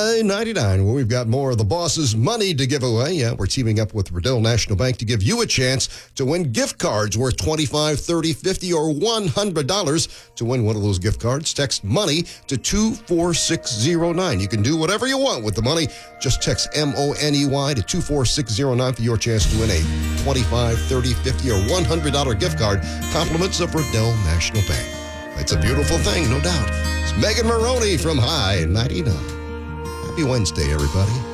I-99, where we've got more of the boss's money to give away. Yeah, we're teaming up with Riddell National Bank to give you a chance to win gift cards worth $25, $30, $50, or $100. To win one of those gift cards, text MONEY to 24609. You can do whatever you want with the money. Just text MONEY to 24609 for your chance to win a $25, $30, $50, or $100 gift card. Compliments of Riddell National Bank. It's a beautiful thing, no doubt. It's Megan Maroney from High 99. Happy Wednesday, everybody.